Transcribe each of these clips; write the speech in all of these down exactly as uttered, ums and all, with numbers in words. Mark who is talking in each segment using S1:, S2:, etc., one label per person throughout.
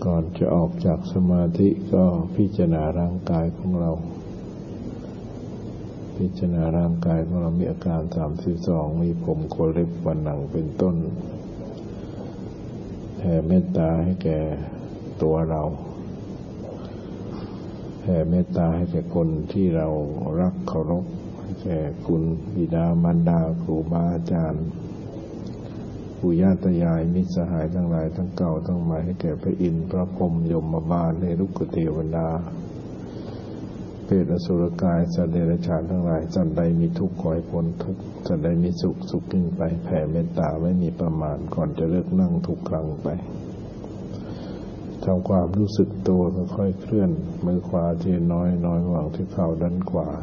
S1: ก่อนจะออกจากสมาธิก็พิจารณาร่างกายของเราพิจารณาร่างกายของเรามีอาการสามสิบสองมีผมขนเล็บฟันหนังเป็นต้นแผ่เมตตาให้แก่ตัวเราแผ่เมตตาให้แก่คนที่เรารักเคารพให้แก่คุณบิดามารดาครูบาอาจารย์ปู่ย่าตายายมิตรสหายทั้งหลายทั้งเก่าทั้งใหม่ให้แก่พระอินทร์พระพรหมยมบาลในรุกขเทวดาเปรตอสุรกายสัตว์เดรัจฉานทั้งหลายสัตว์ใดมีทุกข์ขอให้พ้นทุกข์สัตว์ใดมีสุขสุขยิ่งไปแผ่เมตตาไม่มีประมาณก่อนจะเลิกนั่งทุกครั้งไปทำความรู้สึกตัวค่อยๆเคลื่อนมือขวาทีน้อยน้อยวางที่เข่าด้านขวา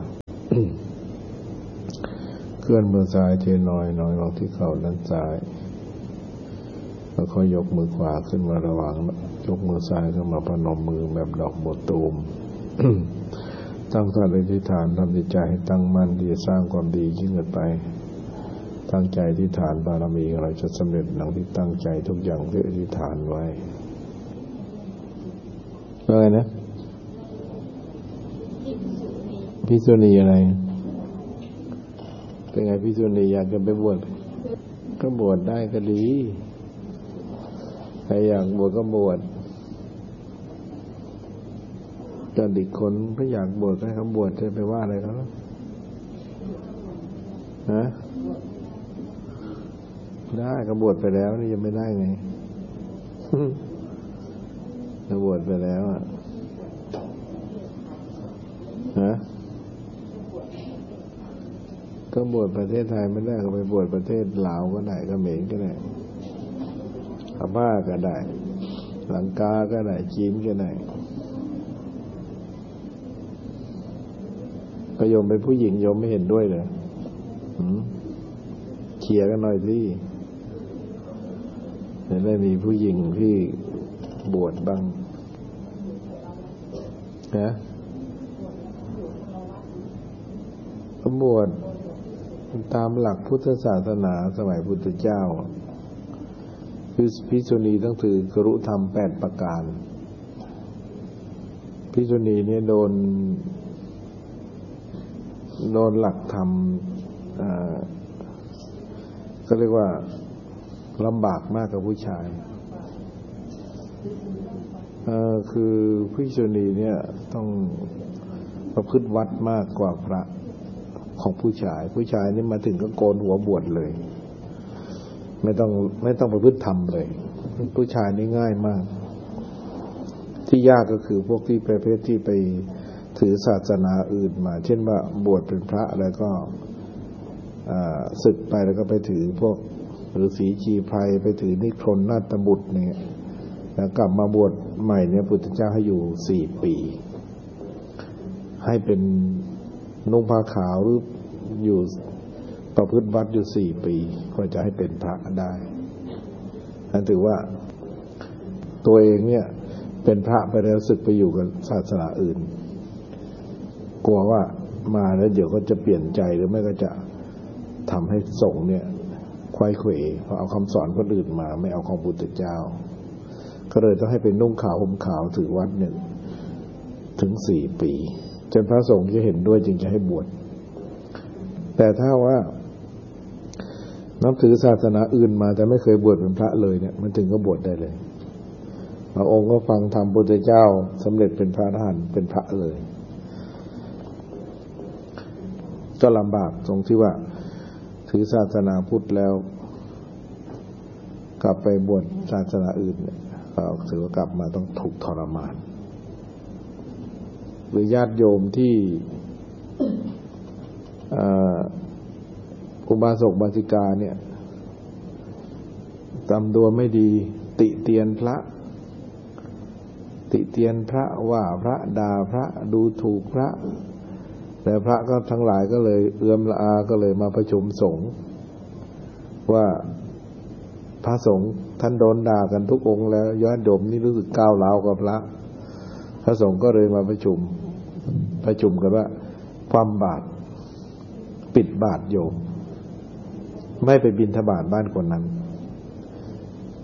S1: เคลื่อนมือซ้ายทีน้อยน้อยวางที่เข่าด้านซ้ายแล้วค่อยยกมือขวาขึ้นมาระหว่างยกมือซ้ายขึ้นมาพนมมือแบบดอกบัวตูม ตั้งสัตย์อธิษฐานทำจิตใจให้ตั้งมั่นที่จะสร้างความดียิ่งขึ้นไปตั้งใจอธิษฐานบารมีของเราจะสำเร็จดังที่ตั้งใจทุกอย่างที่อธิษฐานไว้อะไรนะภิกษุณีอะไรเป็นไงภิกษุณีอยากจะไปบวชก็บวชได้ก็ดีใครอยากบวชก็บวชแต่อีกคนก็อยากบวชให้เขาบวชจะไปว่าอะไรเขาฮะได้ก็บวชไปแล้วนี่ยังไม่ได้ไงก็บวชไปแล้วอ่ะฮะก็บวชประเทศไทยไม่ได้ก็ไปบวชประเทศลาวก็ได้เขมรก็ได้พม่าก็ได้ลังกาก็ได้จีนก็ได้ก็โยมเป็นผู้หญิงโยมไม่เห็นด้วยเลยเคลียร์กันหน่อยสิจะได้มีผู้หญิงที่บวชบ้างนะบวชตามหลักพุทธศาสนาสมัยพุทธเจ้าคือภิกษุณีต้องถือกรุธรรมแปดประการภิกษุณีเนี่ยโดนโดนหลักธรรมก็เรียกว่าลำบากมากกับผู้ชายคือภิกษุณีเนี่ยต้องประพฤติวัดมากกว่าพระของผู้ชายผู้ชายนี่มาถึงก็โกนหัวบวชเลยไม่ต้องไม่ต้องประพฤติธรรมเลยผู้ชายนี่ง่ายมากที่ยากก็คือพวกที่ประเภทที่ไปถือศาสนาอื่นมาเช่นว่าบวชเป็นพระแล้วก็ศึกไปแล้วก็ไปถือพวกฤาษีชีไพรไปถือนิครนนาฏบุตรเนี่ยแล้วกลับมาบวชใหม่เนี่ยพุทธเจ้าให้อยู่สี่ปีให้เป็นนุ่งผ้าขาวหรืออยู่ประพฤติวัดอยู่สี่ปีก็จะให้เป็นพระได้นั่นถือว่าตัวเองเนี่ยเป็นพระไปแล้วศึกไปอยู่กับศาสนาอื่นกลัวว่ามาแล้วเดี๋ยวก็จะเปลี่ยนใจหรือไม่ก็จะทำให้สงฆ์เนี่ยไขว้เขวเพราะเอาคำสอนคนอื่นมาไม่เอาของพุทธเจ้าก็เลยต้องให้เป็นนุ่งขาวห่มขาวถือวัดเนี่ยถึงสี่ปีจนพระสงฆ์จะเห็นด้วยจึงจะให้บวชแต่ถ้าว่านับถือศาสนาอื่นมาแต่ไม่เคยบวชเป็นพระเลยเนี่ยมันถึงก็บวชได้เลยบางองค์ก็ฟังธรรมพุทธเจ้าสำเร็จเป็นพระอรหันต์เป็นพระเลยก็ลำบากตรงที่ว่าถือศาสนาพุทธแล้วกลับไปบวชศาสนาอื่นเนี่ยก็ถือว่ากลับมาต้องถูกทรมานหรือญาติโยมที่อุบาสกบาสิกาเนี่ยทำตัวไม่ดีติเตียนพระติเตียนพระว่าพระด่าพระดูถูกพระแต่พระก็ทั้งหลายก็เลยเอื้อมละอาก็เลยมาประชุมสงฆ์ว่าพระสงฆ์ท่านโดนด่ากันทุกองค์แล้วญาติโยมนี่รู้สึกก้าวร้าวกับพระพระสงฆ์ก็เลยมาประชุมประชุมกันว่าความบาตรปิดบาตรโยมไม่ไปบิณฑบาตบ้านคนนั้น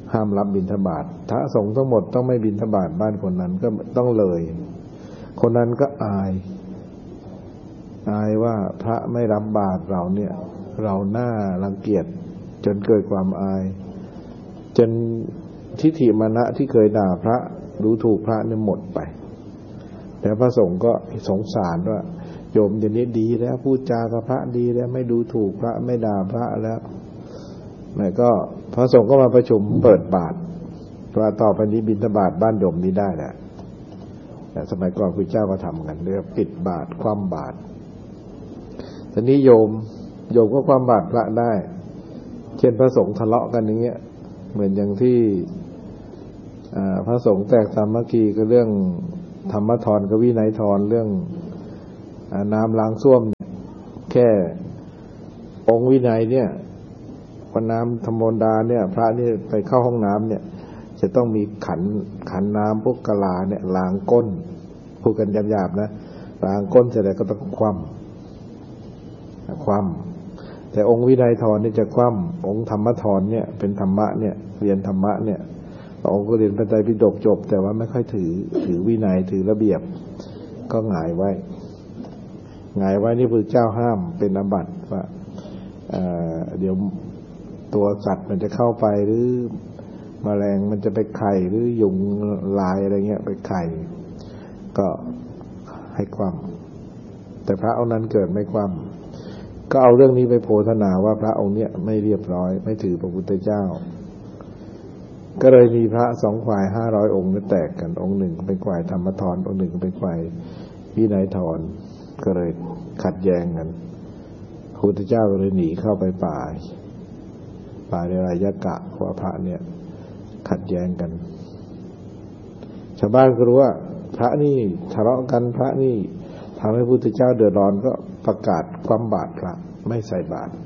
S1: ห้ามรับบิณฑบาตพระสงฆ์ทั้งหมดต้องไม่บิณฑบาตบ้านคนนั้นก็ต้องเลยคนนั้นก็อายอายว่าพระไม่รับบาตรเราเนี่ยเราหน้ารังเกียจจนเกิดความอายจนทิฏฐิมานะที่เคยด่าพระดูถูกพระเนี่ยหมดไปแต่พระสงฆ์ก็สงสารว่าโยมอย่างนี้ดีแล้วพูดจากับพระดีแล้วไม่ดูถูกพระไม่ด่าพระแล้วแล้วก็พระสงฆ์ก็มาประชุมเปิดบาตรว่าต่อไปนี้บิณฑบาตบ้านโยมนี้ได้แหละแต่สมัยก่อนพระเจ้าก็ทำกันเรียกปิดบาตรคว่ำบาตรทีนี้โยมโยมก็คว่ำบาตรพระได้เช่นพระสงฆ์ทะเลาะกันอย่างเงี้ยเหมือนอย่างที่พระสงฆ์แตกสามัคคีก็เรื่องธรรมธรกับวินัยธรเรื่องน้ำล้างส้วมแค่องค์วินัยเนี่ยวันน้ำธรรมดาเนี่ยพระนี่ไปเข้าห้องน้ำเนี่ยจะต้องมีขันขันน้ำพวกกะลาเนี่ยล้างก้นพูดกันหยาบๆนะล้างก้นเสร็จแล้วก็ต้องคว่ำคว่ำแต่องค์วินัยธรนี่จะคว่ำองค์ธรรมธรเนี่ยเป็นธรรมะเนี่ยเรียนธรรมะเนี่ยองค์ก็เรียนพระไตรปิฎกจบแต่ว่าไม่ค่อยถือถือวินัยถือระเบียบก็หงายไว้หงายไว้นี่พระเจ้าห้ามเป็นอาบัติว่า เอ่อ เดี๋ยวตัวสัตว์มันจะเข้าไปหรือแมลงมันจะไปไข่หรือยุงลายอะไรเงี้ยไปไข่ก็ให้ความแต่พระองค์นั้นเกิดไม่ความก็เอาเรื่องนี้ไปโพธนาว่าพระองค์เนี้ยไม่เรียบร้อยไม่ถือพระพุทธเจ้าก็เลยมีพระสองฝ่ายห้าร้อยองค์แตกกันองค์หนึ่งเป็นฝ่ายธรรมธรองค์หนึ่งเป็นฝ่ายวินัยธรก็เลยขัดแย้งกันพระพุทธเจ้าก็เลยหนีเข้าไปป่าป่าในรายกะเพราะพระเนี่ยขัดแย้งกันชาวบ้านก็รู้ว่าพระนี่ทะเลาะกันพระนี่ทำให้พระพุทธเจ้าเดือดร้อนก็ประกาศความบาตรพระไม่ใส่บาตร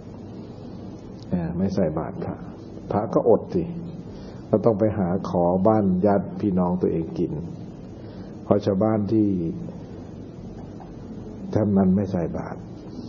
S1: ไม่ใส่บาตรพระพระก็อดสิก็ต้องไปหาขอบ้านญาติพี่น้องตัวเองกินเพราะชาวบ้านที่ทำนั้นไม่ใส่บาตร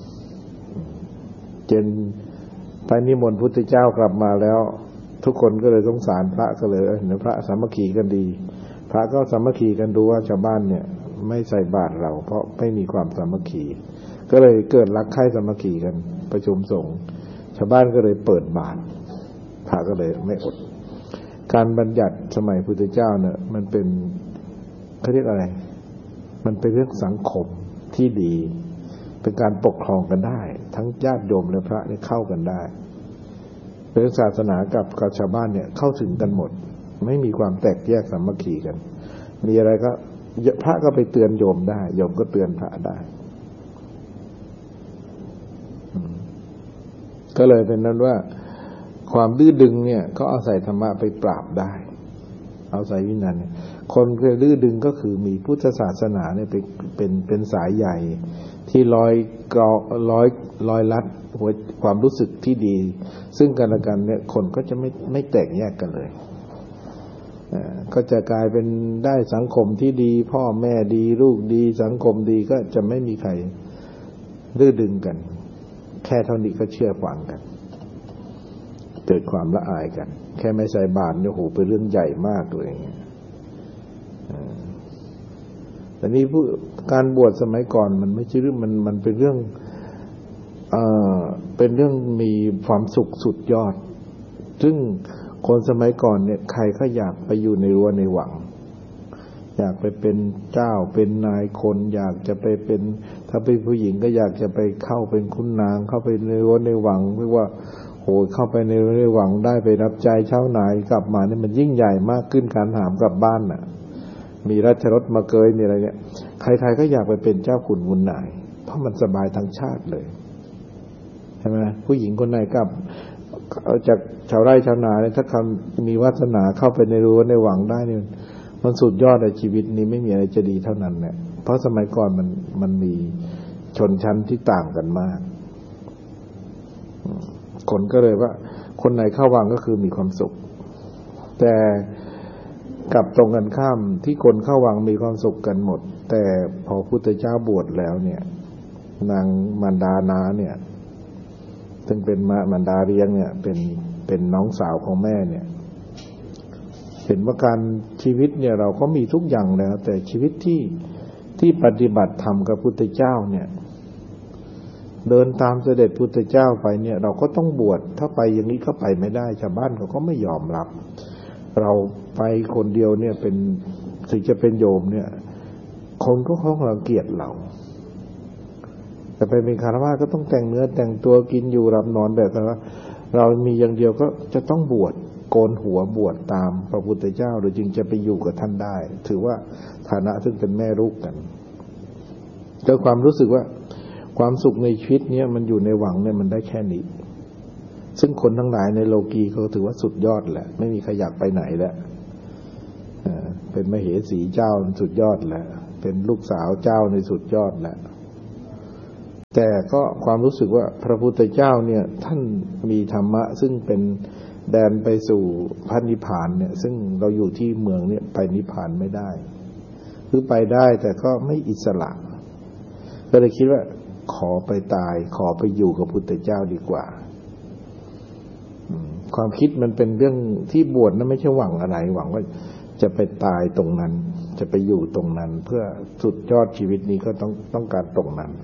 S1: จนไปนิมนต์พุทธเจ้ากลับมาแล้วทุกคนก็เลยสงสารพระก็เลยเออพระสามัคคีกันดีพระก็สามัคคีกันดูว่าชาวบ้านเนี่ยไม่ใส่บาตรเราเพราะไม่มีความสามัคคีก็เลยเกิดรักใคร่สามัคคีกันประชุมสงฆ์ชาวบ้านก็เลยเปิดบาตรพระก็เลยไม่อดการบัญญัติสมัยพุทธเจ้าเนี่ยมันเป็นเขาเรียกอะไรมันเป็นเรื่องสังคมที่ดีเป็นการปกครองกันได้ทั้งญาติโยมและพระนี่เข้ากันได้เรื่องศาสนากับกับชาวบ้านเนี่ยเข้าถึงกันหมดไม่มีความแตกแยกสามัคคีกันมีอะไรก็พระก็ไปเตือนโยมได้โยมก็เตือนพระได้ก็เลยเป็นนั้นว่าความดื้อดึงเนี่ยก็เอาใส่ธรรมะไปปราบได้เอาใส่วินัยคนเคยดื้อดึงก็คือมีพุทธศาสนาเนี่ยเป็นเป็นเป็นสายใหญ่ที่ลอยกอร้อยลอยลัดหัวความรู้สึกที่ดีซึ่งกันและกันเนี่ยคนก็จะไม่ไม่แตกแยกกันเลยก็จะกลายเป็นได้สังคมที่ดีพ่อแม่ดีลูกดีสังคมดีก็จะไม่มีใครดื้อดึงกันแค่เท่านี้ก็เชื่อฟังกันเกิดความละอายกันแค่ไม่ใส่บาตรเนี่ยโหเป็นเรื่องใหญ่มากเลยแต่นี้ผู้การบวชสมัยก่อนมันไม่ใช่เรื่องมันมันเป็นเรื่องเอ่อเป็นเรื่องมีความสุขสุดยอดซึ่งคนสมัยก่อนเนี่ยใครก็อยากไปอยู่ในรั้วในวังอยากไปเป็นเจ้าเป็นนายคนอยากจะไปเป็นถ้าเป็นผู้หญิงก็อยากจะไปเข้าเป็นคุณนางเข้าไปในรั้วในวังเรียกว่าโหเข้าไปในรั้วในวังได้ไปรับใจเช่านายกลับมาเนี่ยมันยิ่งใหญ่มากขึ้นการหามกลับบ้านน่ะมีราชรถมาเกยมีอะไรเนี่ยใครๆก็อยากไปเป็นเจ้าขุนมุนนายเพราะมันสบายทั้งชาติเลยใช่ไหมผู้หญิงคนไหนกลับจากชาวไร่ชาวนาเนี่ยถ้าเขามีวาสนาเข้าไปในรั้วในวังได้เนี่ยมันสุดยอดในชีวิตนี้ไม่มีอะไรจะดีเท่านั้นแหละเพราะสมัยก่อนมันมันมีชนชั้นที่ต่างกันมากคนก็เลยว่าคนไหนเข้าวังก็คือมีความสุขแต่กลับตรงกันข้ามที่คนเข้าวังมีความสุขกันหมดแต่พอพุทธเจ้าบวชแล้วเนี่ยนางมารดานาเนี่ยซึ่งเป็นมารดาเลี้ยงเนี่ยเป็นเป็นน้องสาวของแม่เนี่ยเห็นว่าการชีวิตเนี่ยเราก็มีทุกอย่างแล้วแต่ชีวิตที่ที่ปฏิบัติธรรมกับพุทธเจ้าเนี่ยเดินตามเสด็จพุทธเจ้าไปเนี่ยเราก็ต้องบวชถ้าไปอย่างนี้ก็ไปไม่ได้ชาวบ้านเขาก็ไม่ยอมรับเราไปคนเดียวเนี่ยเป็นถึงจะเป็นโยมเนี่ยคนก็เขารังเกียจเราแต่ไปเป็นคฤหัสถ์ก็ต้องแต่งเนื้อแต่งตัวกินอยู่รับนอนแบบว่าเรามีอย่างเดียวก็จะต้องบวชโกนหัวบวชตามพระพุทธเจ้าโดยจึงจะไปอยู่กับท่านได้ถือว่าฐานะซึ่งเป็นแม่ลูกกันแต่ความรู้สึกว่าความสุขในชีวิตนี้มันอยู่ในหวังเนี่ยมันได้แค่นี้ซึ่งคนทั้งหลายในโลกีเขาถือว่าสุดยอดแหละไม่มีใครอยากไปไหนแล้วเป็นมเหสีเจ้าสุดยอดแหละเป็นลูกสาวเจ้าในสุดยอดแหละแต่ก็ความรู้สึกว่าพระพุทธเจ้าเนี่ยท่านมีธรรมะซึ่งเป็นแดนไปสู่พระนิพพานเนี่ยซึ่งเราอยู่ที่เมืองเนี่ยไปนิพพานไม่ได้คือไปได้แต่ก็ไม่อิสระก็เลยคิดว่าขอไปตายขอไปอยู่กับพุทธเจ้าดีกว่าความคิดมันเป็นเรื่องที่บวชนั้นไม่ใช่หวังอะไรหวังว่าจะไปตายตรงนั้นจะไปอยู่ตรงนั้นเพื่อสุดยอดชีวิตนี้ก็ต้องต้องการตรงนั้น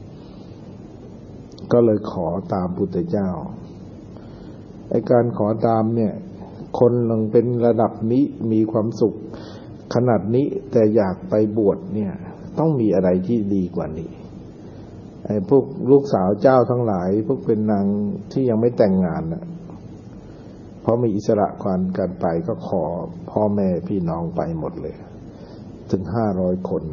S1: ก็เลยขอตามพุทธเจ้าไอ้การขอตามเนี่ยคนลงเป็นระดับนี้มีความสุขขนาดนี้แต่อยากไปบวชเนี่ยต้องมีอะไรที่ดีกว่านี้ไอ้พวกลูกสาวเจ้าทั้งหลายพวกเป็นนางที่ยังไม่แต่งงานน่ะเพราะมีอิสระความการไปก็ขอพ่อแม่พี่น้องไปหมดเลยถึงห้าร้อยคน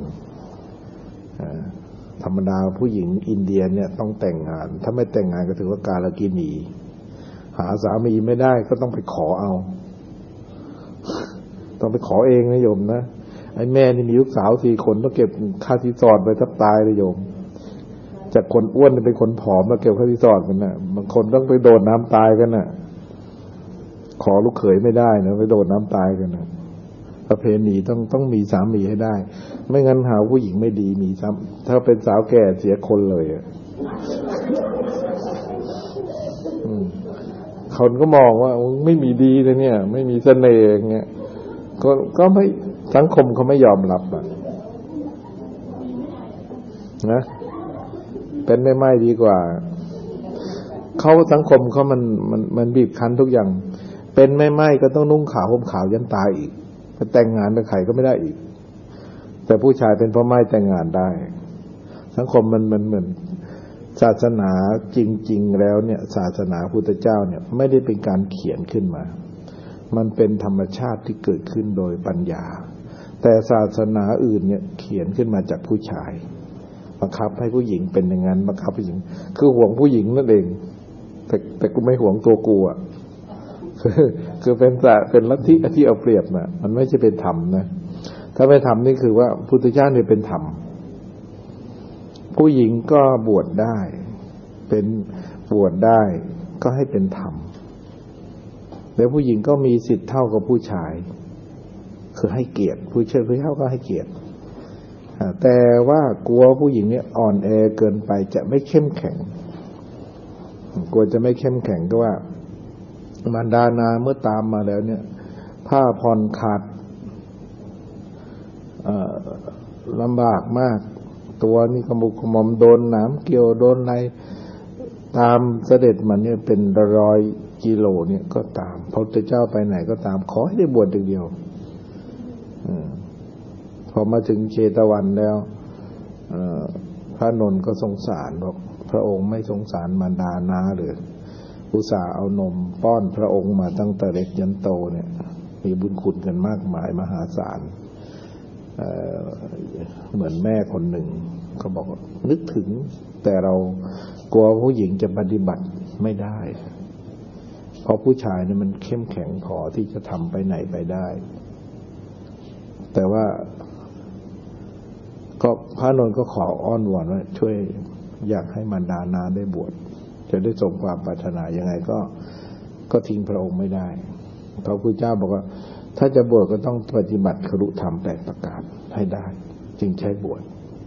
S1: ธรรมดาผู้หญิงอินเดียเนี่ยต้องแต่งงานถ้าไม่แต่งงานก็ถือว่ากาลกิณีหาสามีไม่ได้ก็ต้องไปขอเอาต้องไปขอเองนะโยมนะไอ้แม่นี่มีลูกสาวสี่คนต้องเก็บค่าสินสอดไปทับตายเลยโยมจากคนอ้วนเป็นคนผอมแล้วเก็บค่าสินสอดกันน่ะบางคนต้องไปโดดน้ำตายกันน่ะขอลูกเขยไม่ได้นะไปโดดน้ำตายกันน่ะประเพณีต้องต้องมีสามีให้ได้ไม่งั้นหาผู้หญิงไม่ดีมีซ้ำถ้าเป็นสาวแก่เสียคนเลยอ่ะคนก็มองว่าไม่มีดีเลยเนี่ยไม่มีเสน่ห์อย่างเงี้ยก็ก็ไม่สังคมเขาไม่ยอมรับอ่ะนะเป็นไม่ไม่ดีกว่าเขาสังคมเขามันมันมันบีบคั้นทุกอย่างเป็นไม่ไม่ก็ต้องนุ่งขาวห่มขาวยันตายอีกจะแต่งงานกับใครก็ไม่ได้อีกแต่ผู้ชายเป็นพ่อไม้แต่งงานได้สังคมมันมันเหมือนศาสนาจริงๆแล้วเนี่ยศาสนาพุทธเจ้าเนี่ยไม่ได้เป็นการเขียนขึ้นมามันเป็นธรรมชาติที่เกิดขึ้นโดยปัญญาแต่ศาสนาอื่นเนี่ยเขียนขึ้นมาจากผู้ชายบังคับให้ผู้หญิงเป็นอย่างนั้นบังคับผู้หญิงคือห่วงผู้หญิงนั่นเองแต่แต่กูไม่ห่วงตัวกูอ่ะคือคือเป็นแต่เป็นลัทธิที่เอาเปรียบน่ะมันไม่ใช่เป็นธรรมนะถ้าไม่ธรรมนี่คือว่าพุทธเจ้าเนี่ยเป็นธรรมผู้หญิงก็บวชได้เป็นบวชได้ก็ให้เป็นธรรมแล้วผู้หญิงก็มีสิทธิ์เท่ากับผู้ชายคือให้เกียรติผู้เชิญผู้เท่าก็ให้เกียรติแต่ว่ากลัวผู้หญิงเนี่ยอ่อนแอเกินไปจะไม่เข้มแข็งกลัวจะไม่เข้มแข็งก็ว่ามารดานาเมื่อตามมาแล้วเนี่ยผ้าผ่อนขาดลำบากมากตัวนี่ขมุกขมอมโดนหนามเกี่ยวโดนอะไรตามเสด็จมันเนี่ยเป็นร้อยกิโลเนี่ยก็ตามพระพุทธเจ้าไปไหนก็ตามขอให้ได้บวชอย่างเดียวพอมาถึงเชตวันแล้วพระนนท์ก็สงสารบอกพระองค์ไม่สงสารมารดานาหรืออุตส่าห์เอานมป้อนพระองค์มาตั้งแต่เล็กยันโตเนี่ยมีบุญคุณกันมากมายมหาศาล เ, เหมือนแม่คนหนึ่งเขาบอกนึกถึงแต่เรากลัวผู้หญิงจะปฏิบัติไม่ได้เพราะผู้ชายเนี่ยมันเข้มแข็งพอที่จะทำไปไหนไปได้แต่ว่าก็พระนนท์ก็ขออ้อนวอนว่าช่วยอยากให้มารดานาได้บวชจะได้สมความปรารถนายังไงก็ก็ทิ้งพระองค์ไม่ได้พระพุทธเจ้าบอกว่าถ้าจะบวชก็ต้องปฏิบัติครุธรรมแปดประการให้ได้จึงใช้บวช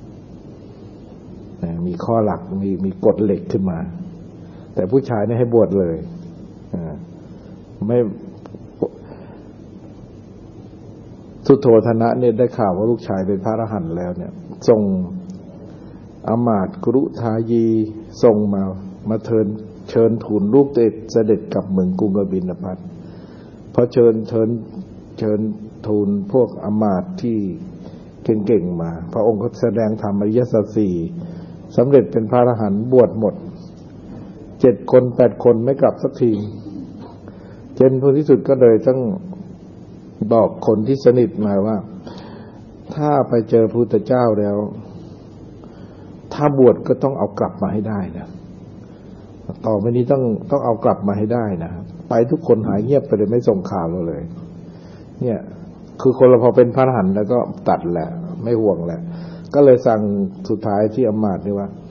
S1: มีข้อหลักมีมีกฎเหล็กขึ้นมาแต่ผู้ชายนี่ให้บวชเลยไม่สุโธทนะเนี่ยได้ข่าวว่าลูกชายเป็นพระอรหันต์แล้วเนี่ยส่งอมาตย์กรุทายีส่งมามาเทินเชิญทูลลูกเสด็จกลับเมืองกรุงกบิลพัสดุพอเชิญเชิญเชิญทูลพวกอมาตย์ที่เก่งๆมาพระองค์ก็แสดงธรรมอริยสัจสี่สำเร็จเป็นพระอรหันต์บวชหมดเจ็ดคนแปดคนไม่กลับสักทีเจนผลที่สุดก็เลยต้องบอกคนที่สนิทมาว่าถ้าไปเจอพระพุทธเจ้าแล้วถ้าบวชก็ต้องเอากลับมาให้ได้นะต่อไปนี้ต้องต้องเอากลับมาให้ได้นะไปทุกคนหายเงียบไปเลยไม่ส่งข่าวเราเลยเนี่ยคือคนเราพอเป็นพระอรหันต์แล้วก็ตัดแหละไม่ห่วงแหละก็เลยสั่งสุดท้ายที่อมาตย์นี่ว่า